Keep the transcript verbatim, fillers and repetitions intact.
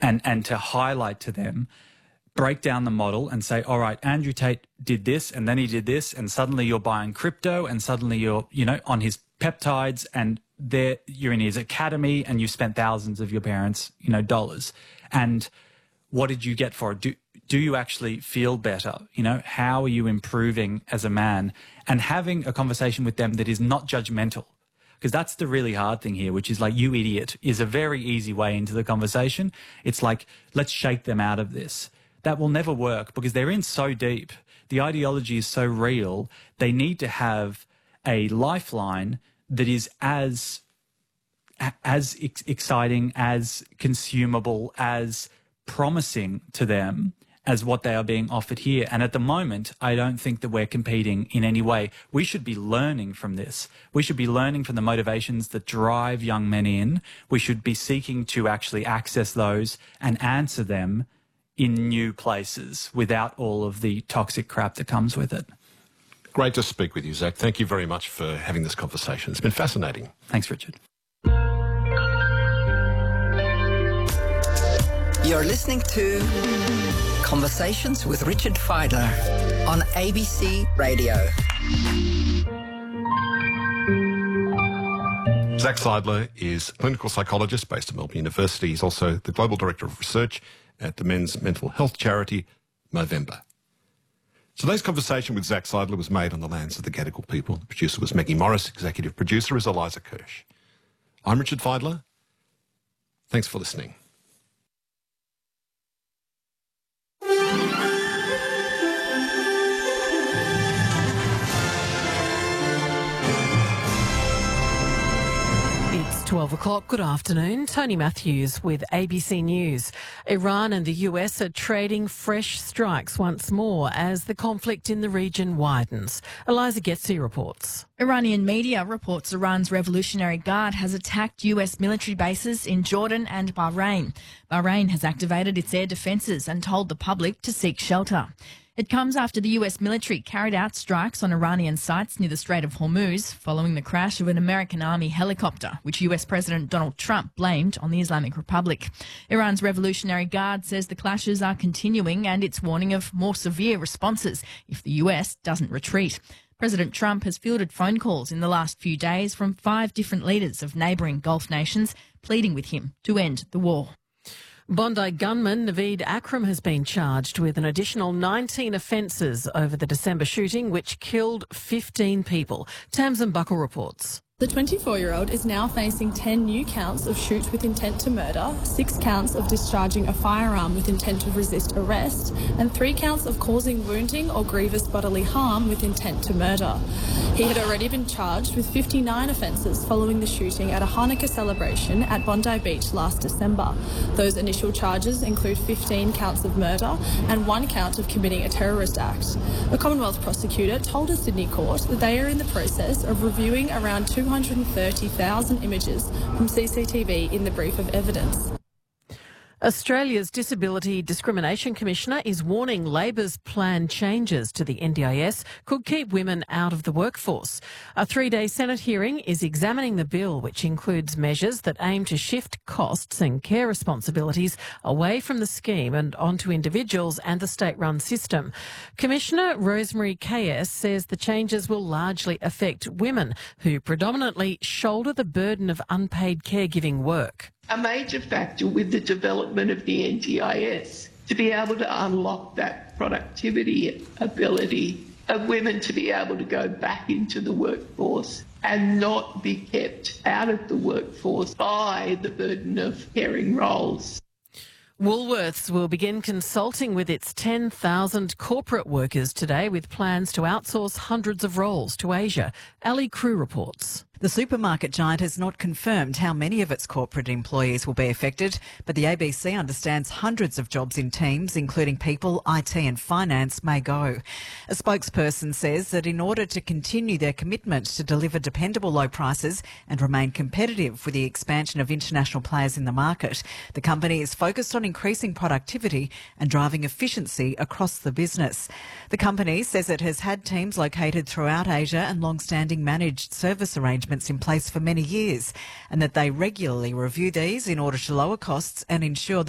and, and to highlight to them, break down the model and say, all right, Andrew Tate did this and then he did this and suddenly you're buying crypto and suddenly you're, you know, on his peptides and there you're in his academy and you spent thousands of your parents', you know, dollars. And what did you get for it? Do, do you actually feel better? You know, how are you improving as a man? And having a conversation with them that is not judgmental. Because that's the really hard thing here, which is like, you idiot, is a very easy way into the conversation. It's like, let's shake them out of this. That will never work because they're in so deep. The ideology is so real. They need to have a lifeline that is as, as ex exciting, as consumable, as promising to them as what they are being offered here. And at the moment, I don't think that we're competing in any way. We should be learning from this. We should be learning from the motivations that drive young men in. We should be seeking to actually access those and answer them in new places without all of the toxic crap that comes with it. Great to speak with you, Zach. Thank you very much for having this conversation. It's been fascinating. Thanks, Richard. You're listening to Conversations with Richard Fidler on A B C Radio. Zach Seidler is a clinical psychologist based at Melbourne University. He's also the Global Director of Research at the men's mental health charity, Movember. Today's conversation with Zach Seidler was made on the lands of the Gadigal people. The producer was Maggie Morris. Executive producer is Eliza Kirsch. I'm Richard Fidler. Thanks for listening. twelve o'clock, good afternoon. Tony Matthews with A B C News. Iran and the U S are trading fresh strikes once more as the conflict in the region widens. Eliza Getzi reports. Iranian media reports Iran's Revolutionary Guard has attacked U S military bases in Jordan and Bahrain. Bahrain has activated its air defences and told the public to seek shelter. It comes after the U S military carried out strikes on Iranian sites near the Strait of Hormuz following the crash of an American Army helicopter, which U S President Donald Trump blamed on the Islamic Republic. Iran's Revolutionary Guard says the clashes are continuing and it's warning of more severe responses if the U S doesn't retreat. President Trump has fielded phone calls in the last few days from five different leaders of neighbouring Gulf nations, pleading with him to end the war. Bondi gunman Naveed Akram has been charged with an additional nineteen offences over the December shooting, which killed fifteen people. Tamsin Buckle reports. The twenty-four-year-old is now facing ten new counts of shoot with intent to murder, six counts of discharging a firearm with intent to resist arrest, and three counts of causing wounding or grievous bodily harm with intent to murder. He had already been charged with fifty-nine offences following the shooting at a Hanukkah celebration at Bondi Beach last December. Those initial charges include fifteen counts of murder and one count of committing a terrorist act. A Commonwealth prosecutor told a Sydney court that they are in the process of reviewing around two hundred thirty thousand images from C C T V in the brief of evidence. Australia's Disability Discrimination Commissioner is warning Labor's planned changes to the N D I S could keep women out of the workforce. A three-day Senate hearing is examining the bill, which includes measures that aim to shift costs and care responsibilities away from the scheme and onto individuals and the state-run system. Commissioner Rosemary K S says the changes will largely affect women who predominantly shoulder the burden of unpaid caregiving work. A major factor with the development of the N D I S to be able to unlock that productivity ability of women to be able to go back into the workforce and not be kept out of the workforce by the burden of caring roles. Woolworths will begin consulting with its ten thousand corporate workers today with plans to outsource hundreds of roles to Asia. Ali Crew reports. The supermarket giant has not confirmed how many of its corporate employees will be affected, but the A B C understands hundreds of jobs in teams, including people, I T and finance, may go. A spokesperson says that in order to continue their commitment to deliver dependable low prices and remain competitive with the expansion of international players in the market, the company is focused on increasing productivity and driving efficiency across the business. The company says it has had teams located throughout Asia and long-standing managed service arrangements in place for many years, and that they regularly review these in order to lower costs and ensure that